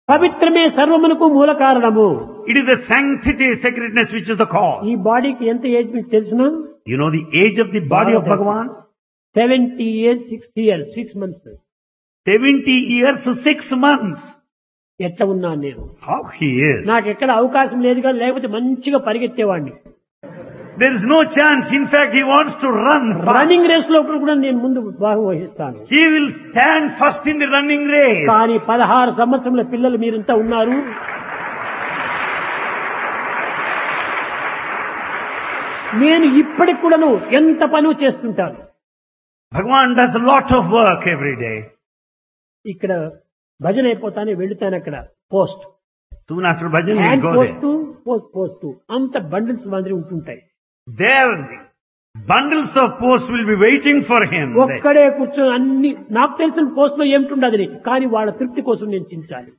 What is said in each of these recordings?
పవిత్రమే సర్వమునకు మూల కారణము. It is the sanctity, sacredness which is the cause. ఈ బాడీకి ఎంత ఏజ్ మీకు తెలుసునా? You know the age of the body of Bhagavan? 70 years, 6 years, 6 months. 70 years, 6 months. ఎట్లా ఉన్నాను నేను? How he is. నాకు ఎక్కడ అవకాశం లేదు కానీ లేకపోతే మంచిగా పరిగెత్తేవాడిని. There is no chance. In fact, he wants to run fast. Running race లో కూడా నేను ముందు భాగం వహిస్తాను. He will stand first in the running race. కానీ 16 సంవత్సరముల పిల్లలు మీరింతా ఉన్నారు. నేను ఇప్పటికి కూడాను ఎంత పని చేస్తుంటాను. Bhagavan does a lot of work every day. ఇక్కడ భజన అయిపోతానే వెళ్తాను అక్కడ post. Soon after bhajan, he hand will go there. Post అంత బండిల్స్ మాదిరి ఉంటుంటాయి. There, bundles of posts will be waiting for him. ఒక్కడే కూర్చొని అన్ని నాకు తెలిసిన పోస్ట్ లో ఏమిటుండదని కానీ వాళ్ళ తృప్తి కోసం నేను చించాలి.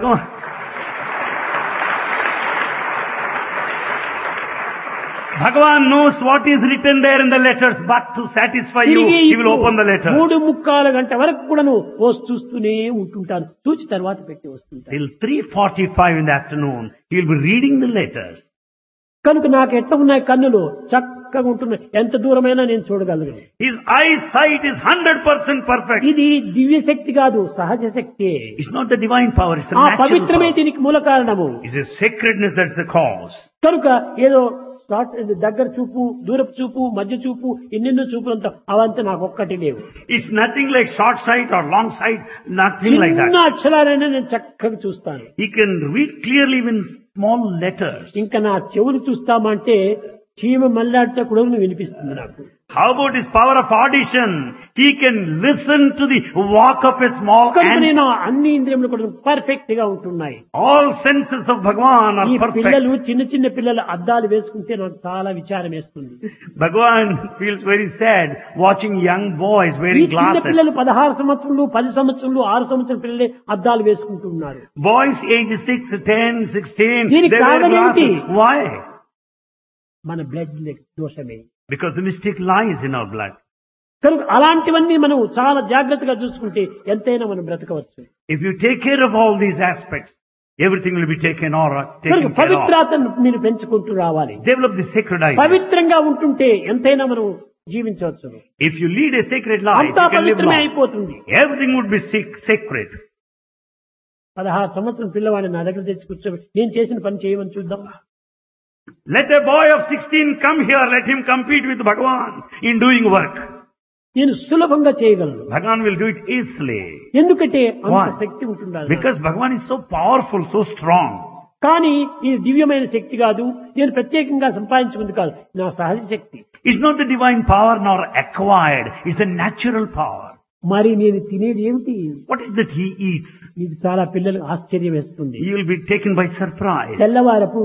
Bhagavan knows what is written there in the letters, but to satisfy you, he will open the letter. 3:45 గంట వరకు కూడాను పోస్ట్ చూస్తూనే ఉంటుంటాను. చూసి తర్వాత పెట్టి వస్తుంటాను. Till 3:45 in the afternoon, he will be reading the letters. కనుక నాకు ఎట్లా ఉన్నాయి కన్నులు చక్కగా ఉంటున్నాయి. ఎంత దూరమైనా నేను చూడగలను. His eyesight is 100% perfect. ఇది దివ్య శక్తి కాదు, సహజ శక్తి. It's not the divine power, it's the ఆ natural పవిత్రమే power. దీనికి మూల కారణము. It is sacredness that's the cause. కనుక ఏదో దగ్గర చూపు, దూరపు చూపు, మధ్య చూపు, ఎన్నెన్నో చూపులంతా అవంతా నాకు ఒక్కటి లేవు. It's nothing like short sight or long sight, nothing like చిన్న that. అక్షరాలైనా నేను చక్కగా చూస్తాను. He can read clearly even small letters. ఇంకా నా చెవులు చూస్తామంటే చీమ మల్లాడితే కూడా వినిపిస్తుంది నాకు. How about his power of audition? He can listen to the walk of a small కనుక ant. నేను అన్ని ఇంద్రియములు కూడా పర్ఫెక్ట్ గా ఉంటున్నాయి. All senses of Bhagavan ఈ are పిల్లలు perfect. చిన్న చిన్న పిల్లలు అద్దాలు వేసుకుంటే నాకు చాలా విచారం వేస్తుంది. Bhagavan feels very sad watching young boys ఈ wearing చిన్న glasses. పిల్లలు 16 సంవత్సరాలు 10 సంవత్సరాలు 6 సంవత్సరాల పిల్లలే అద్దాలు వేసుకుంటున్నారు. Boys age 6, 10, 16, దీనికి they wear కారణం ఏంటి? glasses. Why? మన blood దోషమే. Because the mystic lies in our blood. కనుక అలాంటివన్నీ మనం చాలా జాగ్రత్తగా చూసుకుంటే ఎంతైనా మనం బ్రతకవచ్చు. If you take care of all these aspects, everything will be taken కనుక care of. పవిత్రతను మీరు పెంచుకుంటూ రావాలి. Develop the sacred idea. పవిత్రంగా ఉంటుంటే ఎంతైనా మనం జీవించవచ్చు. If you lead a sacred life, అంతా you can live పవిత్రమే long. అయిపోతుంది. Everything would be sacred. 16 సంవత్సరం పిల్లవాడిని నా దగ్గర తెచ్చి కూర్చోబెట్టి నేను చేసిన పని చేయమని చూద్దాం. Let a boy of 16 come here, let him compete with Bhagavan in doing work. నేను సులభంగా చేయగలను. Bhagavan will do it easily. ఎందుకంటే అంత Why? శక్తి ఉంటుండాలి. Because Bhagavan is so powerful, so strong. కానీ ఇది దివ్యమైన శక్తి కాదు, నేను ప్రత్యేకంగా సంపాదించుకుంది కాదు, నా సహజ శక్తి. It's not the divine power nor acquired, it's a natural power. మరి నేను తినేది ఏమిటి? What is that he eats? మీకు చాలా పిల్లలకు ఆశ్చర్యం వేస్తుంది. He will be taken by surprise. తెల్లవారపు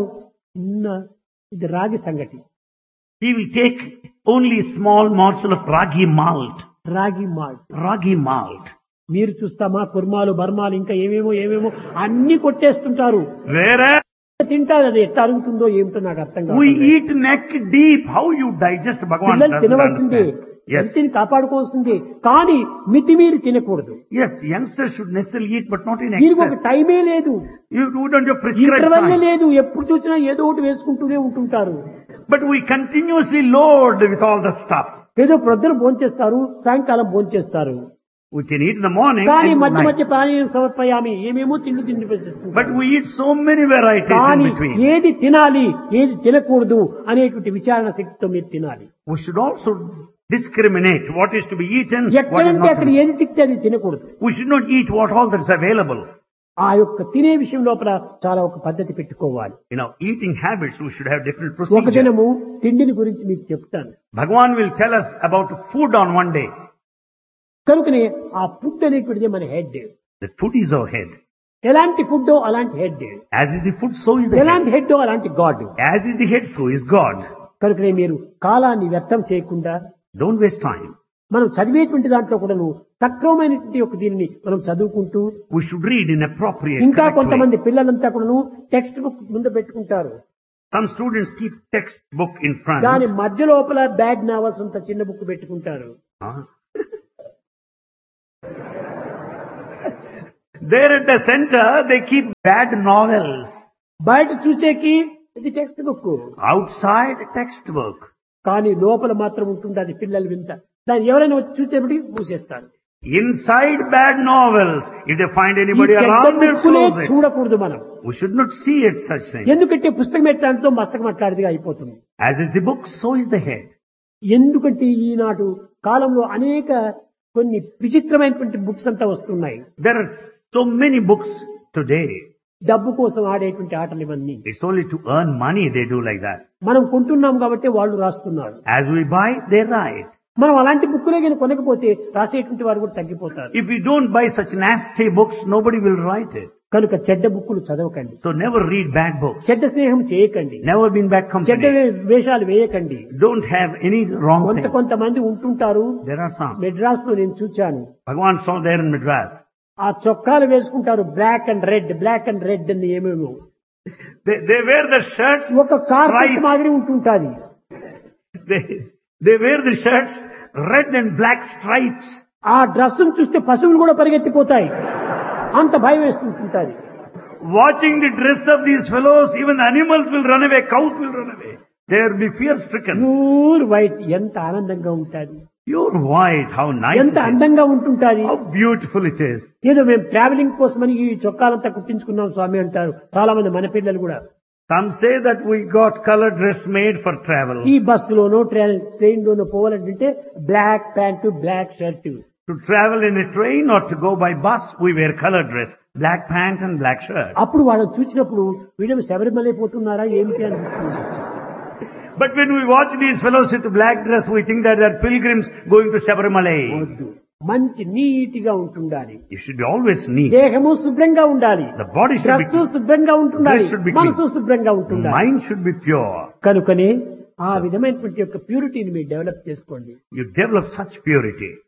ఇది రాగి సంగటి. He will take only small morsel of ragi malt. రాగి మాల్ట్. Ragi malt. మీరు చూస్తామా కుర్మాలు బర్మాలు ఇంకా ఏమేమో అన్ని కొట్టేస్తుంటారు. Whereas తింటారు, అది ఎట్లా అరుగుతుందో ఏమిటో నాకు అర్థం we కాదు. eat neck deep. How you digest Bhagavan పిల్లలు doesn't తినవలసిందే, understand. Yes. హెల్త్ని కాపాడుకోవాల్సిందే, కానీ మితిమీరి తినకూడదు. Yes, youngsters should necessarily eat, but not in దీనికి ఒక excess. టైమే లేదు, You don't have prescribed interval time. లేదు, ఎప్పుడు చూసినా ఏదో ఒకటి వేసుకుంటూనే ఉంటుంటారు. But we continuously load with all the stuff. ఏదో ప్రొద్దున భోంచేస్తారు, సాయంకాలం భోంచేస్తారు, We can eat in the morning కానీ and మధ్య night. మధ్య పానీయం సమర్పయామి ఏమేమో తిండి వేసేస్తారు. But we eat so many varieties in కానీ between. ఏది తినాలి ఏది తినకూడదు అనేటువంటి విచారణ శక్తితో మీరు తినాలి. We should also discriminate what is to be eaten, what is ఎక్కడంటే not to అక్కడ be. ఏది చిక్తే అది తినకూడదు. We should not eat what all that is available. ఆ యొక్క తినే విషయం లోపల చాలా ఒక పద్ధతి పెట్టుకోవాలి. In our eating habits, we should have different ఒక procedures. దినము తిండిని గురించి మీకు చెప్తాను. Bhagavan will tell us about food on one day. కనుకనే ఆ ఫుడ్ అనేటువంటిది మన head. The food is our head. ఎలాంటి ఫుడ్ అలాంటి head, As is the food, so is the head. ఎలాంటి హెడ్ అలాంటి God. As is the head, so is God. కనుకనే మీరు కాలాన్ని వ్యర్థం చేయకుండా Don't waste time. మనం చదివేటువంటి దాంట్లో కూడాను సక్రమమైనటువంటి ఒక దీనిని మనం చదువుకుంటూ, We should read in appropriate, ఇంకా correct way. కొంతమంది పిల్లలంతా కూడాను టెక్స్ట్ బుక్ ముందు పెట్టుకుంటారు. Some students keep textbook in front. దాని మధ్య లోపల బ్యాడ్ నావల్స్ అంత చిన్న బుక్ పెట్టుకుంటారు. Huh? There at the center, they keep bad novels. బయట చూసేకి ఇది టెక్స్ట్ బుక్, Outside, textbook. కానీ లోపల మాత్రం ఉంటుంది అది పిల్లలు వింత. దాన్ని ఎవరైనా వచ్చి చూసేప్పటికి మూసేస్తారు. Inside, bad novels. If they find ఈ anybody చెడ్డ around, they'll బుక్కులే close it. చూడకూడదు మనం. We should not see it such things. ఎందుకంటే పుస్తకం ఎట్లాంటిదో మస్తకం అట్లాంటిదిగా అయిపోతుంది. As is the book, so is the head. ఎందుకంటే ఈనాడు కాలంలో అనేక కొన్ని విచిత్రమైనటువంటి బుక్స్ అంతా వస్తున్నాయి. There are so many books today. డబ్బు కోసం ఆడేటువంటి ఆటలు ఇవన్నీ. It's only to earn money they do like that. మనం కొంటున్నాం కాబట్టి వాళ్ళు రాస్తున్నారు. As we buy, they write. మనం అలాంటి బుక్కులే కానీ కొనకపోతే రాసేటువంటి వారు కూడా తగ్గిపోతారు. If we don't buy such nasty books, nobody will write it. కనుక చెడ్డ బుక్కులు చదవకండి, So never read bad books. చెడ్డ స్నేహం చేయకండి, Never be in bad చెడ్డ company. వేషాలు వేయకండి. Don't have any wrong thing. కొంతమంది ఉంటుంటారు. There are some. మెడ్రాస్ లో నేను చూచాను. Bhagavan saw there in Madras. ఆ చొక్కాలు వేసుకుంటారు బ్లాక్ అండ్ రెడ్ అని ఏమేమో. They wear the shirts, ఒక కార్పెట్ stripes. మాదిరి ఉంటుంటాది. They wear the shirts, red and black stripes. ఆ డ్రెస్ చూస్తే పశువులు కూడా పరిగెత్తిపోతాయి, అంత భయం వేస్తుంటుంటాది. Watching the dress of these fellows, even animals will run away, cows will run away. They will be fear stricken. Pure white ఎంత ఆనందంగా ఉంటుంది, Pure white, how nice ఎంత it is. అందంగా ఉంటుంటాది. How beautiful it is. ఏదో మేము travelling కోసమని ఈ చొక్కాలంతా కుట్టించుకున్నాం స్వామి అంటారు చాలా మంది మన పిల్లలు కూడా. Some say that we got color dress made for travel. ఈ బస్సులోనో ట్రైన్ లోనో పోవాలంటే black pant black shirt. To travel in a train or to go by bus, we wear color dress, black pant and black shirt. అప్పుడు వాళ్ళని చూసినప్పుడు వీళ్ళు శబరిమల పోతున్నారా ఏమిటి అనిపిస్తుంది. But when we watch these fellows with black dress, we think that they're pilgrims going to Sabarimala. వద్దు, మంచి నీటిగా ఉంటుండాలి. You should be always neat. దేహము శుభ్రంగా ఉండాలి, The body should be dress clean. శుభ్రంగా ఉంటుండాలి, Dress should be clean. మనసు శుభ్రంగా ఉంటుండాలి. Mind should be pure. కనుకనే ఆ విధమైనటువంటి యొక్క ప్యూరిటీని మీరు డెవలప్ చేసుకోండి. You develop such purity.